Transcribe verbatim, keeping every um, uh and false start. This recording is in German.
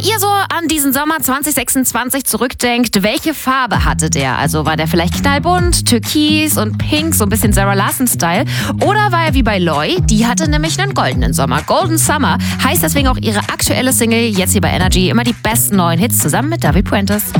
ihr so an diesen Sommer zwanzig sechsundzwanzig zurückdenkt, welche Farbe hatte der? Also war der vielleicht knallbunt, türkis und pink, so ein bisschen Sarah Larson-Style? Oder war er wie bei Loi? Die hatte nämlich einen goldenen Sommer. Golden Summer heißt deswegen auch ihre aktuelle Single, jetzt hier bei Energy, immer die besten neuen Hits zusammen mit David Puentes.